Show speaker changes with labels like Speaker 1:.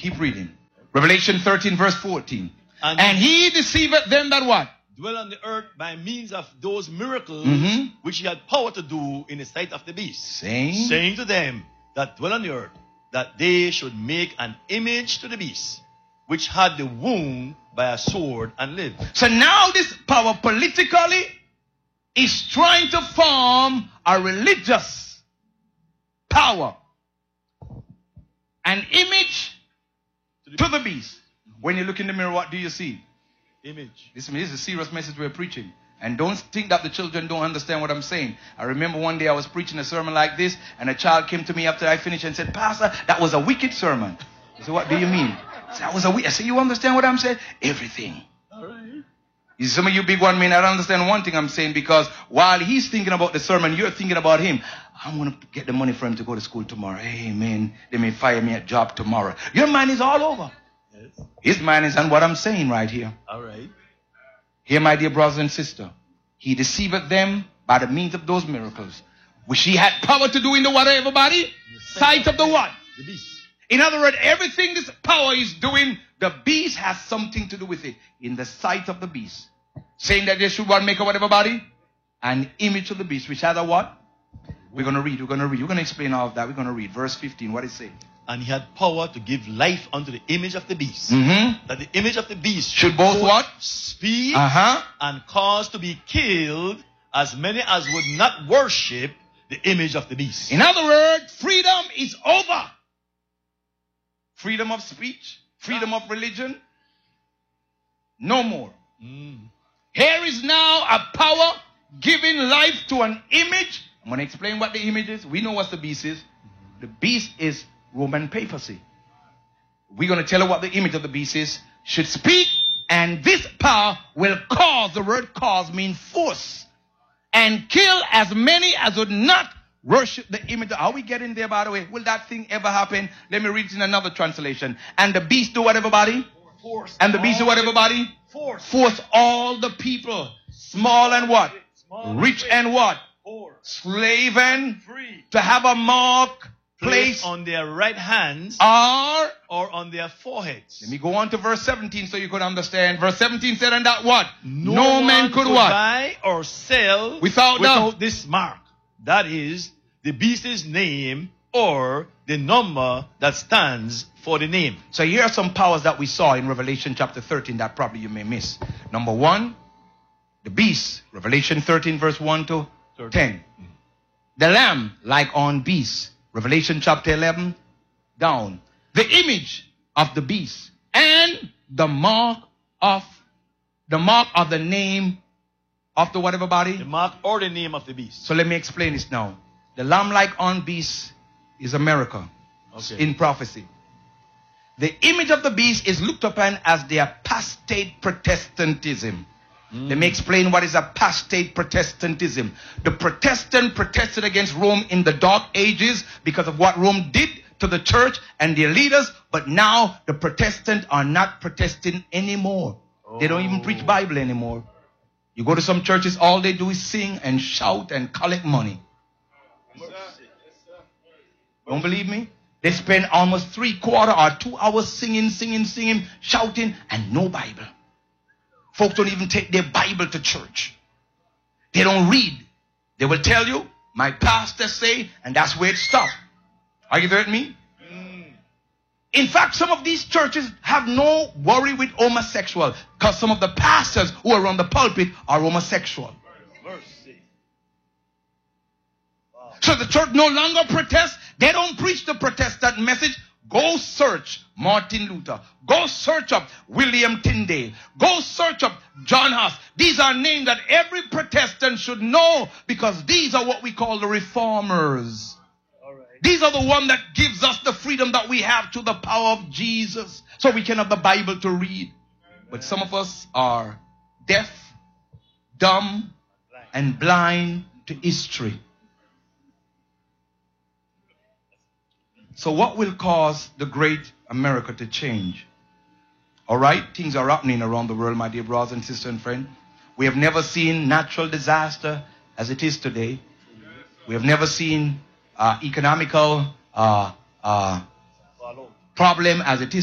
Speaker 1: Keep reading. Revelation 13 verse 14. And he deceiveth them that what?
Speaker 2: Dwell on the earth by means of those miracles which he had power to do in the sight of the beast. Saying to them that dwell on the earth that they should make an image to the beast which had the wound by a sword and live.
Speaker 1: So now this power politically is trying to form a religious power. An image to the beast. When you look in the mirror, what do you see?
Speaker 2: Image.
Speaker 1: This is a serious message we're preaching. And don't think that the children don't understand what I'm saying. I remember one day I was preaching a sermon like this, and a child came to me after I finished and said, Pastor, that was a wicked sermon. I said, what do you mean? I said, that was a wicked. I said, you understand what I'm saying? Everything.
Speaker 2: All right.
Speaker 1: Some of you big one may not understand one thing I'm saying, because while he's thinking about the sermon, you're thinking about him. I'm going to get the money for him to go to school tomorrow. Hey, man, they may fire me at job tomorrow. Your mind is all over.
Speaker 2: Yes.
Speaker 1: His mind is on what I'm saying right here.
Speaker 2: All right.
Speaker 1: Here, my dear brothers and sisters, he deceived them by the means of those miracles, which he had power to do in the what, everybody? Sight of the what?
Speaker 2: The beast.
Speaker 1: In other words, everything this power is doing, the beast has something to do with it. In the sight of the beast. Saying that they should what, make a what, everybody? An image of the beast, which has a what? We're going to read. We're going to explain all of that. We're going to read. Verse 15, what it say?
Speaker 2: And he had power to give life unto the image of the beast. That the image of the beast
Speaker 1: should both what?
Speaker 2: Speak and cause to be killed as many as would not worship the image of the beast.
Speaker 1: In other words, freedom is over. Freedom of speech, freedom of religion, no more. Here is now a power giving life to an image. I'm going to explain what the image is. We know what the beast is. The beast is Roman papacy. We're going to tell her what the image of the beast is. Should speak, and this power will cause, the word cause means force, and kill as many as would not worship the image. Are we getting there, by the way? Will that thing ever happen? Let me read it in another translation. And the beast do what, everybody?
Speaker 2: Force.
Speaker 1: And the beast do what, everybody?
Speaker 2: Force.
Speaker 1: Force all the people, small and what? Rich and what?
Speaker 2: Poor.
Speaker 1: Slave and
Speaker 2: Free.
Speaker 1: To have a mark placed
Speaker 2: on their right hands or on their foreheads.
Speaker 1: Let me go on to verse 17 so you could understand. Verse 17 said, and that what?
Speaker 2: No
Speaker 1: man could what?
Speaker 2: Buy or sell
Speaker 1: without
Speaker 2: this mark. That is the beast's name or the number that stands for the name.
Speaker 1: So here are some powers that we saw in Revelation chapter 13 that probably you may miss. Number one, the beast. Revelation 13 verse 1 to 10. The lamb like on beast. Revelation chapter 11 down. The image of the beast and the mark of the name of the whatever body.
Speaker 2: The mark or the name of the beast.
Speaker 1: So let me explain this now. The lamb like on beast is America in prophecy. The image of the beast is looked upon as the apostate Protestantism. Let me explain what is apostate Protestantism. The Protestant protested against Rome in the Dark Ages because of what Rome did to the church and their leaders. But now the Protestants are not protesting anymore. They don't even preach Bible anymore. You go to some churches, all they do is sing and shout and collect money. Don't believe me? They spend almost 3/4 or 2 hours singing, shouting, and no Bible. Folks don't even take their Bible to church. They don't read. They will tell you, my pastor say, and that's where it stops. Are you there with me? In fact, some of these churches have no worry with homosexual because some of the pastors who are on the pulpit are homosexual.
Speaker 2: Mercy. Wow.
Speaker 1: So the church no longer protests. They don't preach the Protestant message. Go search Martin Luther. Go search up William Tyndale. Go search up John Huss. These are names that every Protestant should know because these are what we call the reformers.
Speaker 2: All right.
Speaker 1: These are the one that gives us the freedom that we have to the power of Jesus so we can have the Bible to read. But some of us are deaf, dumb, and blind to history. So what will cause the great America to change? All right, things are happening around the world, my dear brothers and sisters and friends. We have never seen natural disaster as it is today. We have never seen economical problem as it is